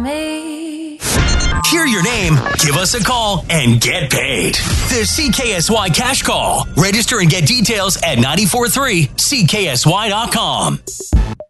me. Hear your name, give us a call, and get paid. The CKSY Cash Call. Register and get details at 943CKSY.com.